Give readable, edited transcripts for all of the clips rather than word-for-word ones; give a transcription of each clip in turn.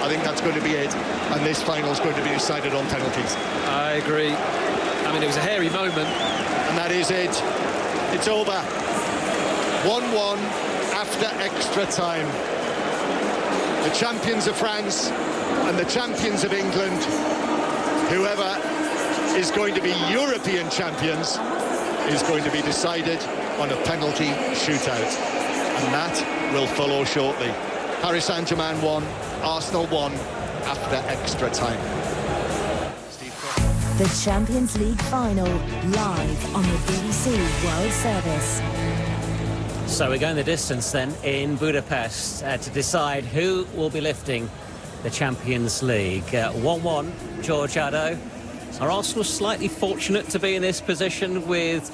I think that's going to be it, and this final is going to be decided on penalties. I agree. I mean, it was a hairy moment. And that is it. It's over. 1-1 after extra time. The champions of France and the champions of England, whoever is going to be European champions, is going to be decided on a penalty shootout. And that will follow shortly. Paris Saint-Germain won, Arsenal won after extra time. The Champions League final, live on the BBC World Service. So we're going the distance then in Budapest to decide who will be lifting the Champions League. 1-1, George Addo. Are Arsenal slightly fortunate to be in this position with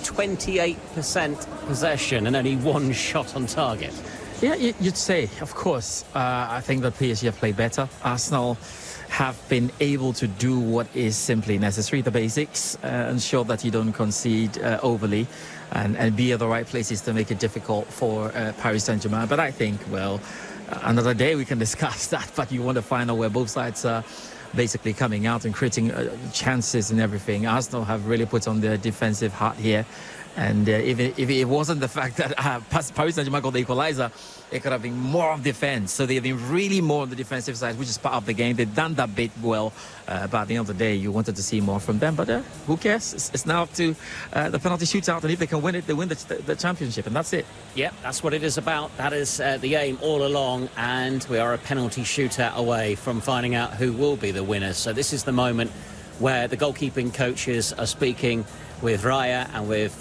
28% possession and only one shot on target? Yeah, you'd say, of course. I think that PSG have played better. Arsenal have been able to do what is simply necessary, the basics, ensure that you don't concede overly and be at the right places to make it difficult for Paris Saint-Germain. But I think, well, another day we can discuss that, but you want to find out where both sides are basically coming out and creating chances and everything. Arsenal have really put on their defensive hat here. And if it wasn't the fact that Paris Saint-Germain got the equalizer, it could have been more of defense. So they've been really more on the defensive side, which is part of the game. They've done that bit well. But at the end of the day, you wanted to see more from them. But who cares? It's now up to the penalty shootout. And if they can win it, they win the championship. And that's it. Yeah, that's what it is about. That is the aim all along. And we are a penalty shootout away from finding out who will be the winners. So this is the moment where the goalkeeping coaches are speaking with Raya and with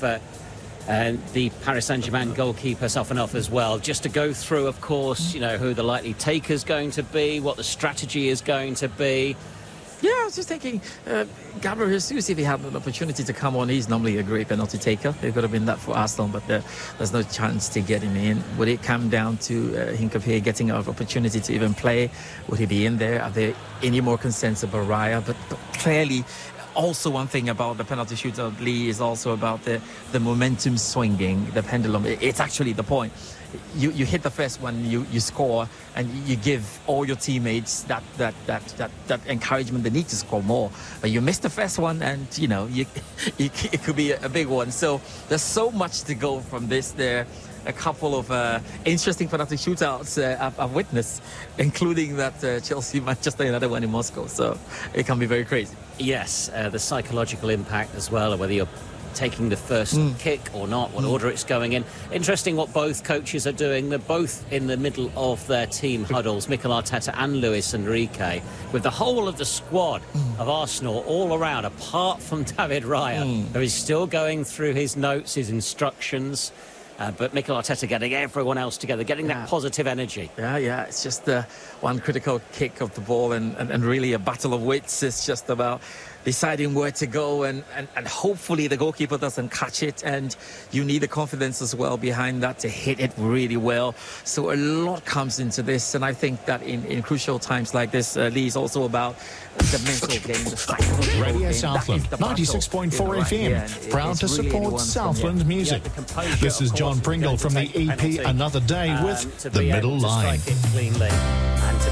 the Paris Saint-Germain goalkeeper Safonov as well, just to go through, of course, you know, who the likely taker's going to be, what the strategy is going to be. Yeah, I was just thinking, Gabriel Jesus, if he had an opportunity to come on, he's normally a great penalty taker. It could have been that for Arsenal, but there's no chance to get him in. Would it come down to Hincapié getting an opportunity to even play? Would he be in there? Are there any more concerns about Raya? But clearly, also one thing about the penalty shootout, Lee, is also about the momentum swinging, the pendulum. It's actually the point. You hit the first one, you score, and you give all your teammates that encouragement. They need to score more, but you miss the first one, and you know it could be a big one. So there's so much to go from this. There a couple of interesting penalty shootouts I've witnessed, including that Chelsea-Manchester United one in Moscow. So it can be very crazy. Yes, the psychological impact as well, whether you're taking the first kick or not, what order it's going in. Interesting what both coaches are doing. They're both in the middle of their team huddles, Mikel Arteta and Luis Enrique, with the whole of the squad of Arsenal all around, apart from David Raya, who is still going through his notes, his instructions. But Mikel Arteta getting everyone else together, getting that positive energy. Yeah, it's just one critical kick of the ball and really a battle of wits. It's just about deciding where to go and hopefully the goalkeeper doesn't catch it, and you need the confidence as well behind that to hit it really well. So a lot comes into this, and I think that in crucial times like this, Lee, is also about the mental game, the psychological Radio game. Southland, 96.4 FM, proud to support Southland music. This is John Pringle from the EP Another Day with The Middle Line.